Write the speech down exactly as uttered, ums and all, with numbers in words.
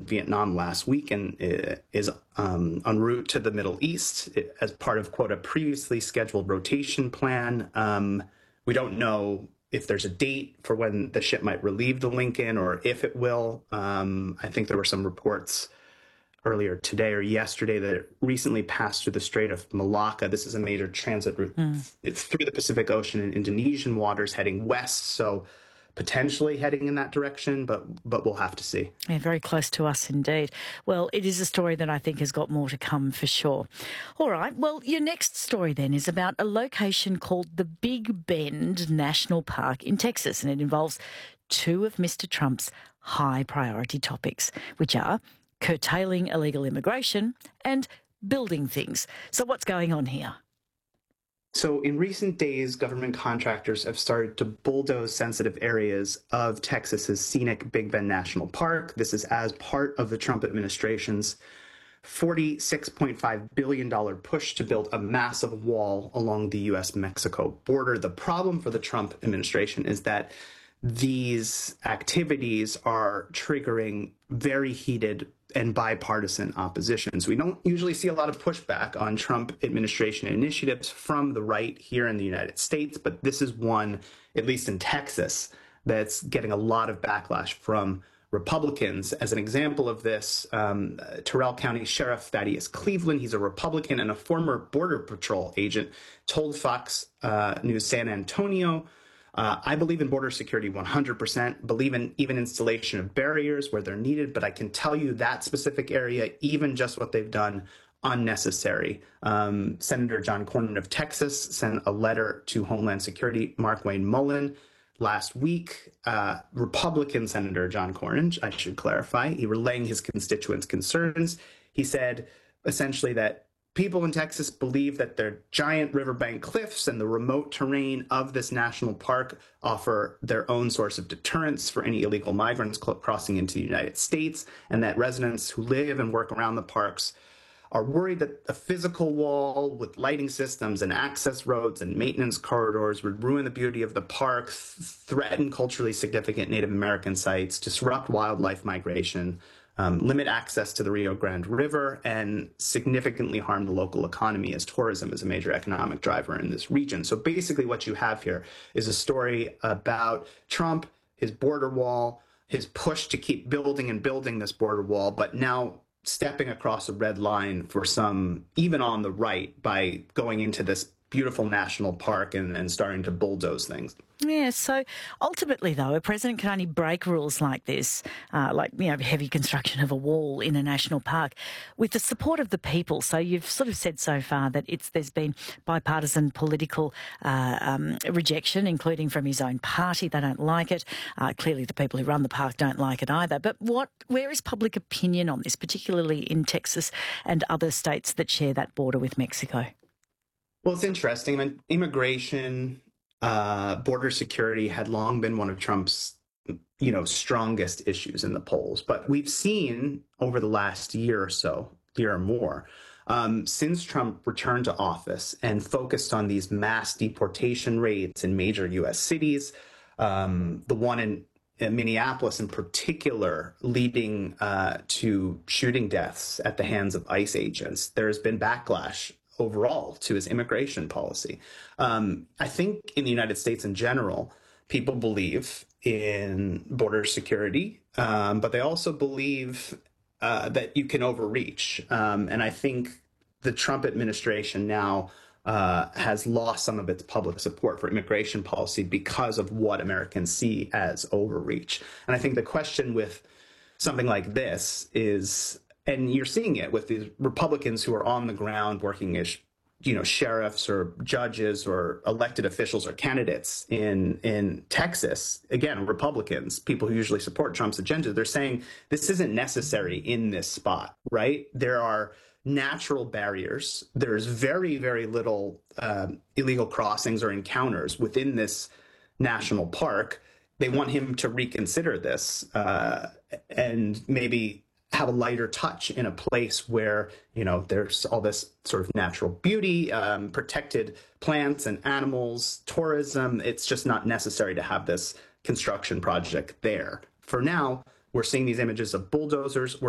Vietnam last week and is um, en route to the Middle East as part of, quote, a previously scheduled rotation plan. Um, we don't know if there's a date for when the ship might relieve the Lincoln or if it will. Um, I think there were some reports earlier today or yesterday that it recently passed through the Strait of Malacca. This is a major transit route mm. through the Pacific Ocean and Indonesian waters heading west. So potentially heading in that direction, but but we'll have to see. Yeah, very close to us indeed. Well, it is a story that I think has got more to come for sure. All right, well, your next story then is about a location called the Big Bend National Park in Texas, and it involves two of Mister Trump's high priority topics, which are curtailing illegal immigration and building things. So what's going on here? So in recent days, government contractors have started to bulldoze sensitive areas of Texas's scenic Big Bend National Park. This is as part of the Trump administration's forty-six point five billion dollars push to build a massive wall along the U S Mexico border. The problem for the Trump administration is that these activities are triggering very heated and bipartisan opposition. So we don't usually see a lot of pushback on Trump administration initiatives from the right here in the United States, but this is one, at least in Texas, that's getting a lot of backlash from Republicans. As an example of this, um, Terrell County Sheriff Thaddeus Cleveland, he's a Republican and a former Border Patrol agent, told Fox uh, News San Antonio, Uh, I believe in border security one hundred percent, believe in even installation of barriers where they're needed, but I can tell you that specific area, even just what they've done, unnecessary. Um, Senator John Cornyn of Texas sent a letter to Homeland Security Markwayne Mullin last week. Uh, Republican Senator John Cornyn, I should clarify, he relaying his constituents' concerns. He said essentially that people in Texas believe that their giant riverbank cliffs and the remote terrain of this national park offer their own source of deterrence for any illegal migrants crossing into the United States, and that residents who live and work around the parks are worried that a physical wall with lighting systems and access roads and maintenance corridors would ruin the beauty of the park, threaten culturally significant Native American sites, disrupt wildlife migration, Um, limit access to the Rio Grande River, and significantly harm the local economy, as tourism is a major economic driver in this region. So basically what you have here is a story about Trump, his border wall, his push to keep building and building this border wall, but now stepping across a red line for some, even on the right, by going into this beautiful national park and, and starting to bulldoze things. Yeah, so ultimately, though, a president can only break rules like this, uh, like, you know, heavy construction of a wall in a national park, with the support of the people. So you've sort of said so far that it's there's been bipartisan political uh, um, rejection, including from his own party. They don't like it. Uh, clearly, the people who run the park don't like it either. But what, where is public opinion on this, particularly in Texas and other states that share that border with Mexico? Well, it's interesting. I mean, immigration, uh, border security had long been one of Trump's, you know, strongest issues in the polls. But we've seen over the last year or so, year or more, um, since Trump returned to office and focused on these mass deportation rates in major U S cities, um, the one in, in Minneapolis in particular, leading uh, to shooting deaths at the hands of ICE agents, there has been backlash overall to his immigration policy. Um, I think in the United States in general, people believe in border security, um, but they also believe uh, that you can overreach. Um, and I think the Trump administration now uh, has lost some of its public support for immigration policy because of what Americans see as overreach. And I think the question with something like this is, and you're seeing it with these Republicans who are on the ground working as, you know, sheriffs or judges or elected officials or candidates in in Texas. Again, Republicans, people who usually support Trump's agenda, they're saying this isn't necessary in this spot, right? There are natural barriers. There's very, very little um, illegal crossings or encounters within this national park. They want him to reconsider this uh, and maybe have a lighter touch in a place where, you know, there's all this sort of natural beauty, um, protected plants and animals, tourism. It's just not necessary to have this construction project there. For now, we're seeing these images of bulldozers. We're